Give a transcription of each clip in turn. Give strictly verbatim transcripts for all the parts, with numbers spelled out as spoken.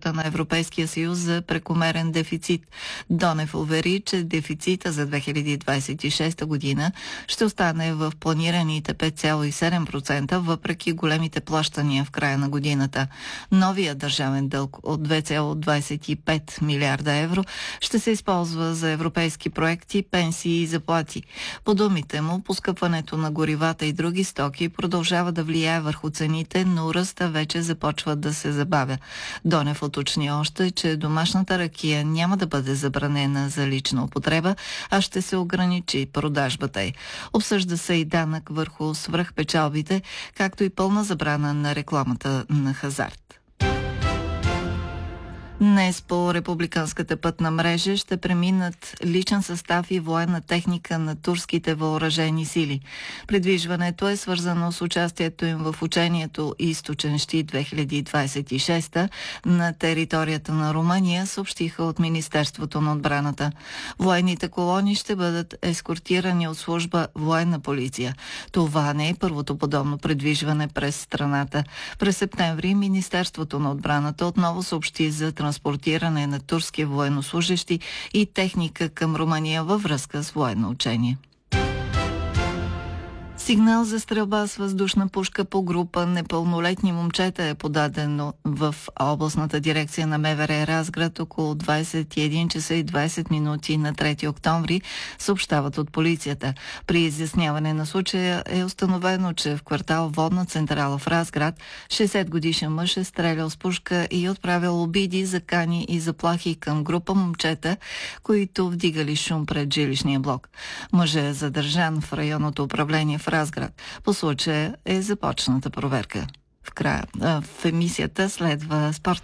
оценката на Европейския съюз за прекомерен дефицит. Донев увери, че дефицита за две хиляди двадесет и шеста година ще остане в планираните пет цяло и седем процента, въпреки големите плащания в края на годината. Новия държавен дълг от две цяло двадесет и пет милиарда евро ще се използва за европейски проекти, пенсии и заплати. По думите му, поскъпването на горивата и други стоки продължава да влияе върху цените, но ръста вече започва да се забавя. Донев уточни още, че домашната ракия няма да бъде забранена за лична употреба, а ще се ограничи продажбата й. Обсъжда се и данък върху свръхпечалбите, както и пълна забрана на рекламата на хазарт. Днес по републиканската пътна мрежа ще преминат личен състав и военна техника на турските въоръжени сили. Придвижването е свързано с участието им в учението Източен щит две хиляди двадесет и шеста на територията на Румъния, съобщиха от Министерството на отбраната. Военните колони ще бъдат ескортирани от служба военна полиция. Това не е първото подобно придвижване през страната. През септември Министерството на отбраната отново съобщи за транспортиране на турски военнослужещи и техника към Румъния във връзка с военно учение. Сигнал за стрелба с въздушна пушка по група непълнолетни момчета е подадено в областната дирекция на МВР Разград около двадесет и един часа и двадесет минути на трети октомври, съобщават от полицията. При изясняване на случая е установено, че в квартал Водна централа в Разград шестдесет годишен мъж е стрелял с пушка и отправил обиди, закани и заплахи към група момчета, които вдигали шум пред жилищния блок. Мъжът е задържан в районното управление в Разград. По случая е започната проверка. В края, а, в емисията следва спорт.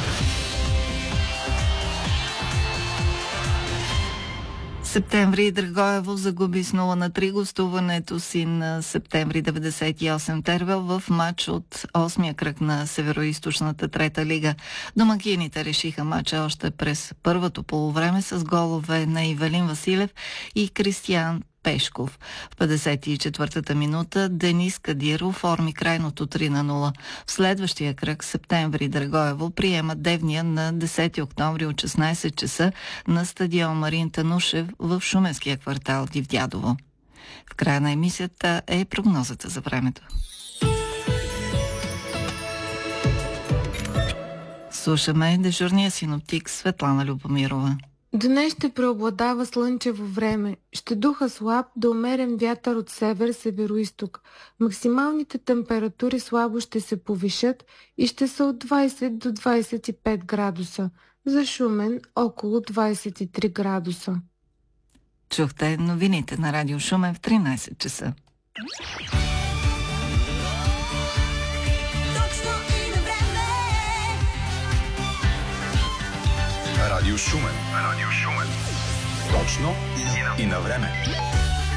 Септември Драгоево загуби с нула на три гостуването си на Септември деветдесет и осем Тервел в матч от осмия кръг на Североизточната трета лига. Домакините решиха матча още през първото полувреме с голове на Ивелин Василев и Кристиян Пешков. В петдесет и четвъртата минута Денис Кадиров оформи крайното три на нула. В следващия кръг Септември Драгоево приема Девния на десети октомври от шестнадесет часа на стадион Марин Танушев в шуменския квартал Дивдядово. В края на емисията е прогнозата за времето. Слушаме дежурния синоптик Светлана Любомирова. Днес ще преобладава слънчево време. Ще духа слаб до умерен вятър от север-североизток. Максималните температури слабо ще се повишат и ще са от двадесет до двадесет и пет градуса. За Шумен около двадесет и три градуса. Чухте новините на Радио Шумен в тринадесет часа. Радио Шумен. Радио Шумен. Точно и на време.